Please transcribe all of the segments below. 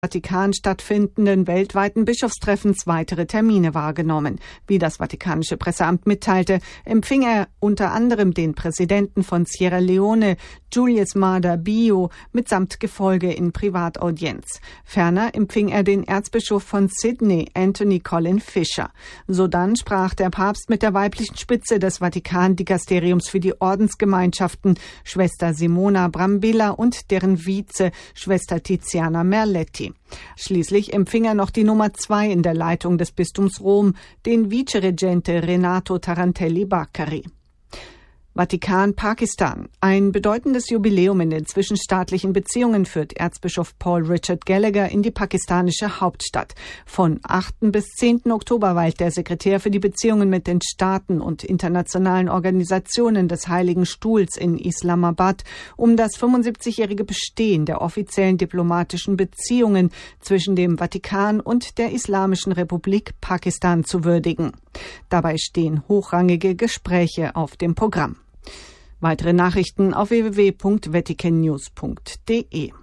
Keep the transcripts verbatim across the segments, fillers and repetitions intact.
Vatikan stattfindenden weltweiten Bischofstreffens weitere Termine wahrgenommen. Wie das Vatikanische Presseamt mitteilte, empfing er unter anderem den Präsidenten von Sierra Leone, Julius Maada Bio, mitsamt Gefolge in Privataudienz. Ferner empfing er den Erzbischof von Sydney, Anthony Colin Fisher. Sodann sprach der Papst mit der weiblichen Spitze des Vatikan-Dikasteriums für die Ordensgemeinschaften, Schwester Simona Brambilla, und deren Vize, Schwester Tiziana Merletti. Schließlich empfing er noch die Nummer zwei in der Leitung des Bistums Rom, den Viceregente Renato Tarantelli Baccari. Vatikan, Pakistan. Ein bedeutendes Jubiläum in den zwischenstaatlichen Beziehungen führt Erzbischof Paul Richard Gallagher in die pakistanische Hauptstadt. Von achten bis zehnten Oktober weilt der Sekretär für die Beziehungen mit den Staaten und internationalen Organisationen des Heiligen Stuhls in Islamabad, um das fünfundsiebzigjährige Bestehen der offiziellen diplomatischen Beziehungen zwischen dem Vatikan und der Islamischen Republik Pakistan zu würdigen. Dabei stehen hochrangige Gespräche auf dem Programm. Weitere Nachrichten auf w w w punkt vatican news punkt d e.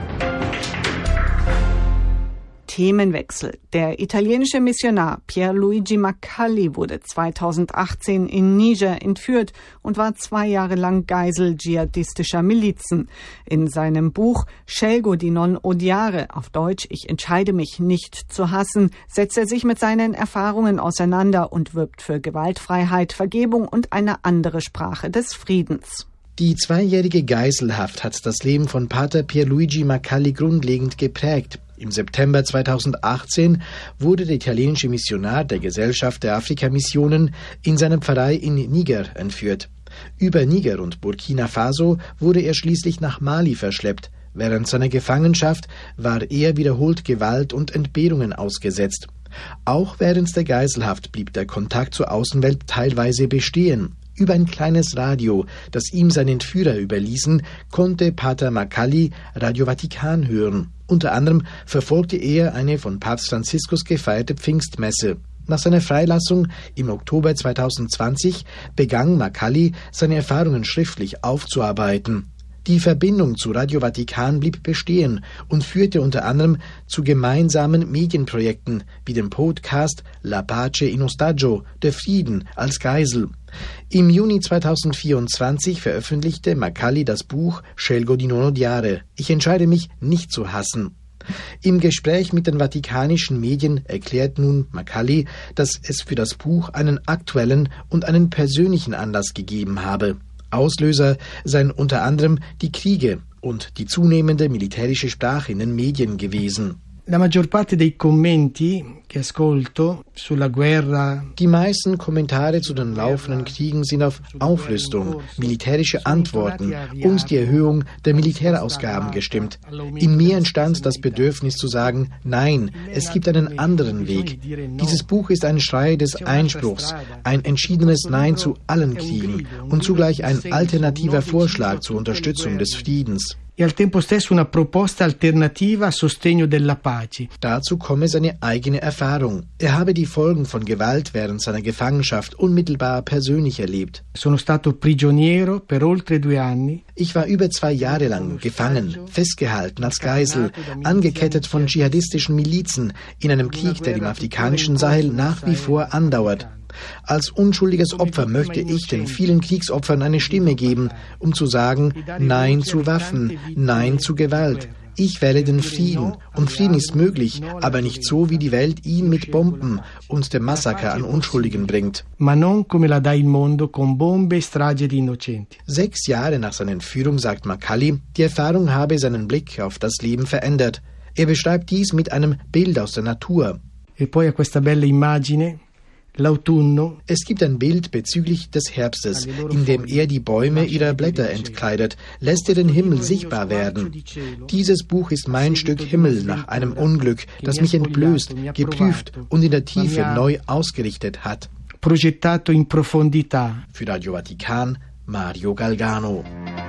Themenwechsel. Der italienische Missionar Pierluigi Maccalli wurde zweitausendachtzehn in Niger entführt und war zwei Jahre lang Geisel dschihadistischer Milizen. In seinem Buch Scelgo di non odiare, auf Deutsch Ich entscheide mich nicht zu hassen, setzt er sich mit seinen Erfahrungen auseinander und wirbt für Gewaltfreiheit, Vergebung und eine andere Sprache des Friedens. Die zweijährige Geiselhaft hat das Leben von Pater Pierluigi Maccalli grundlegend geprägt. Im September zweitausendachtzehn wurde der italienische Missionar der Gesellschaft der Afrikamissionen in seiner Pfarrei in Niger entführt. Über Niger und Burkina Faso wurde er schließlich nach Mali verschleppt. Während seiner Gefangenschaft war er wiederholt Gewalt und Entbehrungen ausgesetzt. Auch während der Geiselhaft blieb der Kontakt zur Außenwelt teilweise bestehen. Über ein kleines Radio, das ihm seine Entführer überließen, konnte Pater Maccalli Radio Vatikan hören. Unter anderem verfolgte er eine von Papst Franziskus gefeierte Pfingstmesse. Nach seiner Freilassung im Oktober zweitausendzwanzig begann Maccalli, seine Erfahrungen schriftlich aufzuarbeiten. Die Verbindung zu Radio Vatikan blieb bestehen und führte unter anderem zu gemeinsamen Medienprojekten wie dem Podcast La Pace in Ostaggio, der Frieden als Geisel. Im Juni zweitausendvierundzwanzig veröffentlichte Maccalli das Buch Scelgo di non odiare, Ich entscheide mich nicht zu hassen. Im Gespräch mit den vatikanischen Medien erklärt nun Maccalli, dass es für das Buch einen aktuellen und einen persönlichen Anlass gegeben habe. Auslöser seien unter anderem die Kriege und die zunehmende militärische Sprache in den Medien gewesen. La maggior parte dei commenti che ascolto sulla guerra. Die meisten Kommentare zu den laufenden Kriegen sind auf Aufrüstung, militärische Antworten und die Erhöhung der Militärausgaben gestimmt. In mir entstand das Bedürfnis zu sagen, nein, es gibt einen anderen Weg. Dieses Buch ist ein Schrei des Einspruchs, ein entschiedenes Nein zu allen Kriegen und zugleich ein alternativer Vorschlag zur Unterstützung des Friedens. E al tempo stesso una proposta alternativa a sostegno della pace. Dazu komme seine eigene Erfahrung. Er habe die Folgen von Gewalt während seiner Gefangenschaft unmittelbar persönlich erlebt. Sono stato prigioniero per oltre due anni. Ich war über zwei Jahre lang gefangen, festgehalten als Geisel, angekettet von dschihadistischen Milizen in einem Krieg, der im afrikanischen Sahel nach wie vor andauert. Als unschuldiges Opfer möchte ich den vielen Kriegsopfern eine Stimme geben, um zu sagen, Nein zu Waffen, Nein zu Gewalt. Ich wähle den Frieden, und Frieden ist möglich, aber nicht so, wie die Welt ihn mit Bomben und dem Massaker an Unschuldigen bringt. Ma non come la dà il mondo con bombe e strage di innocenti. Sechs Jahre nach seiner Entführung sagt Maccalli, die Erfahrung habe seinen Blick auf das Leben verändert. Er beschreibt dies mit einem Bild aus der Natur. E poi a questa bella immagine. L'autunno. Es gibt ein Bild bezüglich des Herbstes, in dem er die Bäume ihrer Blätter entkleidet, lässt er den Himmel sichtbar werden. Dieses Buch ist mein Stück Himmel nach einem Unglück, das mich entblößt, geprüft und in der Tiefe neu ausgerichtet hat. Progettato in profondità. Für Radio Vatikan, Mario Galgano.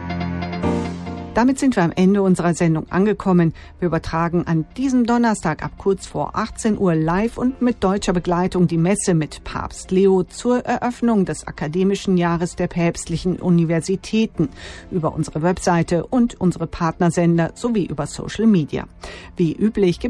Damit sind wir am Ende unserer Sendung angekommen. Wir übertragen an diesem Donnerstag ab kurz vor achtzehn Uhr live und mit deutscher Begleitung die Messe mit Papst Leo zur Eröffnung des akademischen Jahres der päpstlichen Universitäten über unsere Webseite und unsere Partnersender sowie über Social Media. Wie üblich gibt